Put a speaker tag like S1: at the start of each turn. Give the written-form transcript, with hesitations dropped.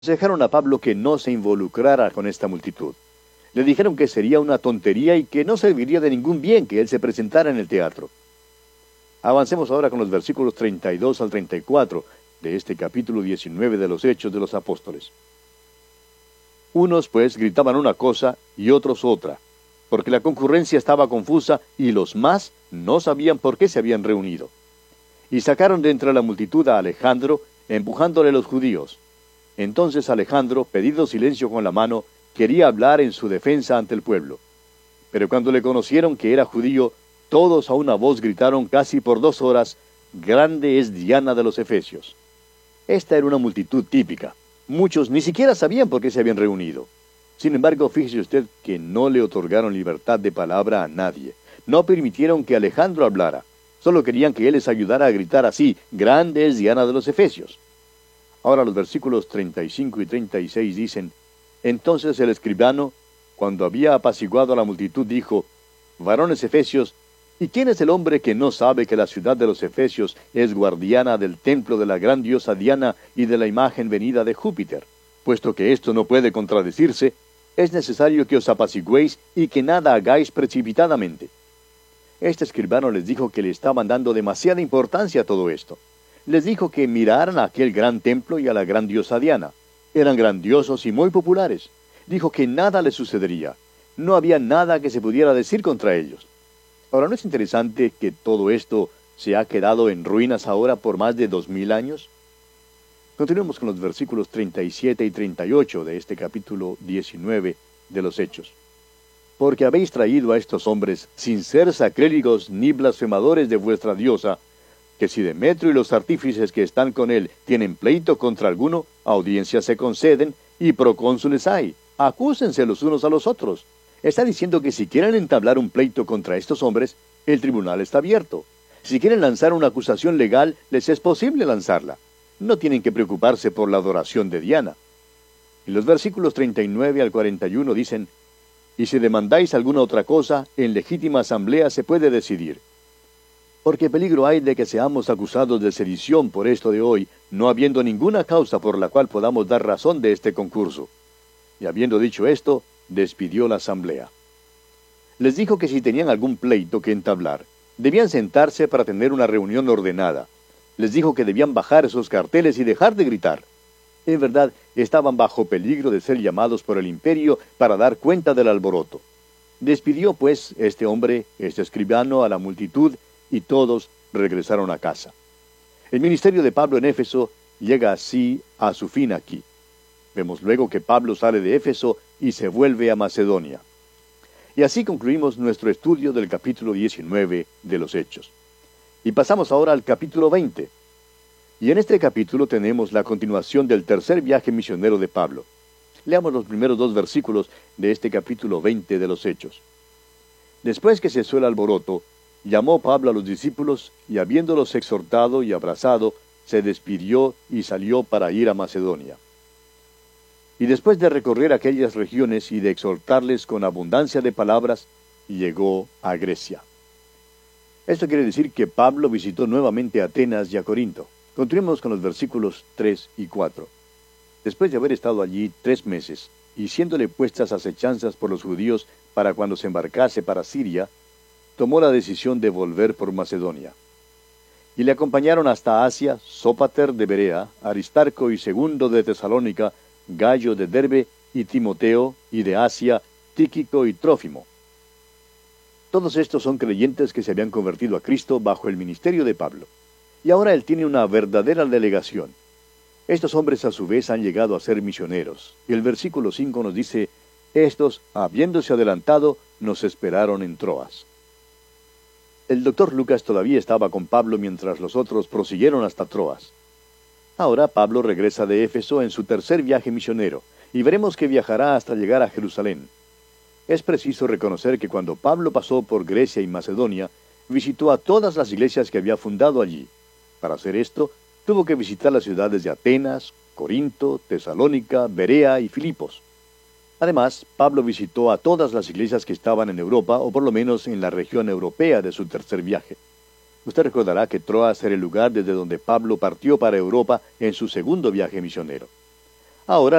S1: Aconsejaron a Pablo que no se involucrara con esta multitud. Le dijeron que sería una tontería y que no serviría de ningún bien que él se presentara en el teatro. Avancemos ahora con los versículos 32 al 34 de este capítulo 19 de los Hechos de los Apóstoles. Unos, pues, gritaban una cosa y otros otra, porque la concurrencia estaba confusa y los más no sabían por qué se habían reunido. Y sacaron de entre la multitud a Alejandro, empujándole los judíos. Entonces Alejandro, pedido silencio con la mano, quería hablar en su defensa ante el pueblo. Pero cuando le conocieron que era judío, todos a una voz gritaron casi por 2 horas, «Grande es Diana de los Efesios». Esta era una multitud típica. Muchos ni siquiera sabían por qué se habían reunido. Sin embargo, fíjese usted que no le otorgaron libertad de palabra a nadie. No permitieron que Alejandro hablara. Solo querían que él les ayudara a gritar así, «Grande es Diana de los Efesios». Ahora los versículos 35 y 36 dicen, «Entonces el escribano, cuando había apaciguado a la multitud, dijo, Varones efesios, ¿y quién es el hombre que no sabe que la ciudad de los efesios es guardiana del templo de la gran diosa Diana y de la imagen venida de Júpiter? Puesto que esto no puede contradecirse, es necesario que os apaciguéis y que nada hagáis precipitadamente». Este escribano les dijo que le estaban dando demasiada importancia a todo esto. Les dijo que miraran a aquel gran templo y a la gran diosa Diana. Eran grandiosos y muy populares. Dijo que nada les sucedería. No había nada que se pudiera decir contra ellos. Ahora, ¿no es interesante que todo esto se ha quedado en ruinas ahora por más de 2000 años? Continuemos con los versículos 37 y 38 de este capítulo 19 de los Hechos. Porque habéis traído a estos hombres, sin ser sacrílegos ni blasfemadores de vuestra diosa, que si Demetrio y los artífices que están con él tienen pleito contra alguno, audiencias se conceden y procónsules hay. Acúsense los unos a los otros. Está diciendo que si quieren entablar un pleito contra estos hombres, el tribunal está abierto. Si quieren lanzar una acusación legal, les es posible lanzarla. No tienen que preocuparse por la adoración de Diana. Y los versículos 39 al 41 dicen, «Y si demandáis alguna otra cosa, en legítima asamblea se puede decidir. Porque peligro hay de que seamos acusados de sedición por esto de hoy, no habiendo ninguna causa por la cual podamos dar razón de este concurso». Y habiendo dicho esto, despidió la asamblea. Les dijo que si tenían algún pleito que entablar, debían sentarse para tener una reunión ordenada. Les dijo que debían bajar esos carteles y dejar de gritar. En verdad, estaban bajo peligro de ser llamados por el imperio para dar cuenta del alboroto. Despidió, pues, este hombre, este escribano, a la multitud, y todos regresaron a casa. El ministerio de Pablo en Éfeso llega así a su fin aquí. Vemos luego que Pablo sale de Éfeso y se vuelve a Macedonia. Y así concluimos nuestro estudio del capítulo 19 de los Hechos. Y pasamos ahora al capítulo 20. Y en este capítulo tenemos la continuación del tercer viaje misionero de Pablo. Leamos los primeros 2 versículos de este capítulo 20 de los Hechos. Después que cesó el alboroto, llamó Pablo a los discípulos, y habiéndolos exhortado y abrazado, se despidió y salió para ir a Macedonia. Y después de recorrer aquellas regiones y de exhortarles con abundancia de palabras, llegó a Grecia. Esto quiere decir que Pablo visitó nuevamente Atenas y a Corinto. Continuemos con los versículos 3 y 4. Después de haber estado allí 3 meses, y siéndole puestas acechanzas por los judíos para cuando se embarcase para Siria, tomó la decisión de volver por Macedonia. Y le acompañaron hasta Asia Sópater de Berea, Aristarco y Segundo de Tesalónica, Gallo de Derbe y Timoteo, y de Asia Tíquico y Trófimo. Todos estos son creyentes que se habían convertido a Cristo bajo el ministerio de Pablo. Y ahora él tiene una verdadera delegación. Estos hombres a su vez han llegado a ser misioneros. Y el versículo 5 nos dice, «Estos, habiéndose adelantado, nos esperaron en Troas». El doctor Lucas todavía estaba con Pablo mientras los otros prosiguieron hasta Troas. Ahora Pablo regresa de Éfeso en su tercer viaje misionero, y veremos que viajará hasta llegar a Jerusalén. Es preciso reconocer que cuando Pablo pasó por Grecia y Macedonia, visitó a todas las iglesias que había fundado allí. Para hacer esto, tuvo que visitar las ciudades de Atenas, Corinto, Tesalónica, Berea y Filipos. Además, Pablo visitó a todas las iglesias que estaban en Europa, o por lo menos en la región europea de su tercer viaje. Usted recordará que Troas era el lugar desde donde Pablo partió para Europa en su segundo viaje misionero. Ahora